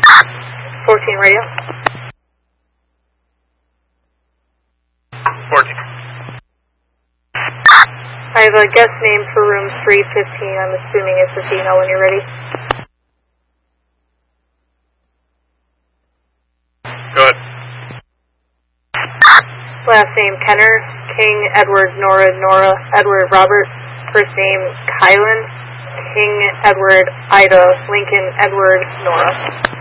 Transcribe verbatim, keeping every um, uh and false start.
fourteen radio. fourteen. I have a guest name for room three fifteen. I'm assuming it's a female when you're ready. Go ahead. Last name Kenner, King, Edward, Nora, Nora, Edward, Robert. First name Kylan, King, Edward, Ida, Lincoln, Edward, Nora.